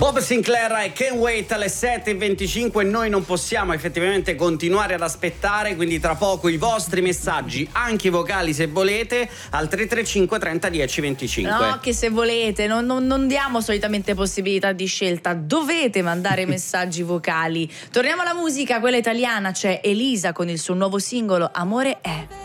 Bob Sinclair e Can't Wait alle 7:25. Noi non possiamo effettivamente continuare ad aspettare, quindi tra poco i vostri messaggi, anche vocali se volete, al 335 30 10 25. No, che se volete, non diamo solitamente possibilità di scelta, dovete mandare messaggi vocali. Torniamo alla musica, quella italiana, c'è Elisa con il suo nuovo singolo Amore è.